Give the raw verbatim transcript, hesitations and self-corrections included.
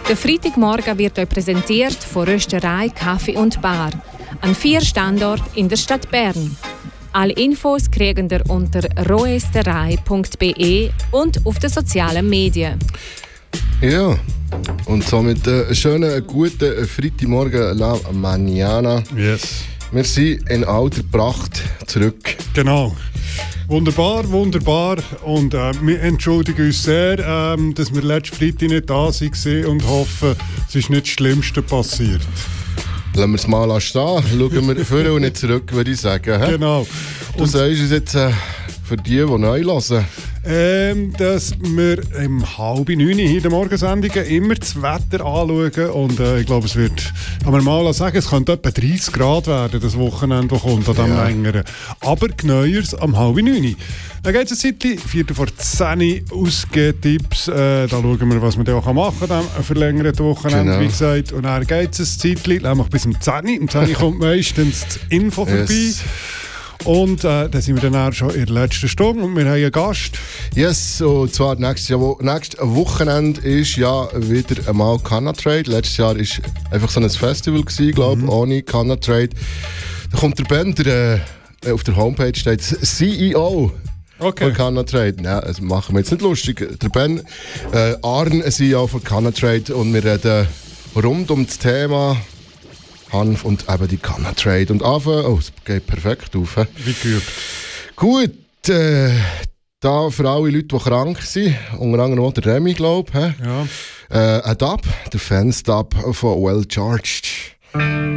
Der Freitagmorgen wird euch präsentiert von Rösterei, Kaffee und Bar an vier Standorten in der Stadt Bern. Alle Infos kriegen ihr unter roesterei punkt b e und auf den sozialen Medien. Ja, und somit einen äh, schönen, guten Freitagmorgen La Mañana. Yes. Wir sind in alter Pracht zurück. Genau. Wunderbar, wunderbar. Und äh, wir entschuldigen uns sehr, ähm, dass wir letzten Freitag nicht da waren und hoffen, es ist nicht das Schlimmste passiert. Lassen wir es mal stehen, schauen wir vor und nicht zurück, würde ich sagen. He? Genau. Du Und sagst es jetzt äh, für die, die neu hören. Ähm, dass wir um halb neun hier in den Morgensendungen immer das Wetter anschauen und äh, ich glaube, es wird, kann man mal sagen, es könnte etwa dreißig Grad werden, das Wochenende, das kommt an diesem Ja. längeren. Aber genauers am halb neun. Dann geht es ein Zeitchen, Viertel vor zehn, Ausgehtipps, äh, da schauen wir, was wir da auch machen kann, am verlängerten Wochenende, Genau. wie gesagt. Und dann geht es ein Zeitchen, nämlich bis um zehn. Um zehn kommt meistens das Info vorbei. Yes. Und äh, dann sind wir dann auch schon in der letzten Stunde und wir haben einen Gast. Yes, und zwar nächstes, Jahr, nächstes Wochenende ist ja wieder einmal Canna Trade. Letztes Jahr war einfach so ein Festival, glaube ich, mhm. ohne Canna Trade. Da kommt der Ben, der, äh, auf der Homepage steht C E O. Okay. Von Canna Trade. Ja, das machen wir jetzt nicht lustig. Der Ben äh, Arn, C E O von Canna Trade, und wir reden rund um das Thema Hanf und eben die Canna Trade. Und anfangen, oh, es geht perfekt auf. He? Wie geübt. Gut, äh, da für alle Leute, die krank sind, unter anderem auch der Remy, glaube ich. Ja. Äh, ein Dub, der Fans-Dub von Well Charged.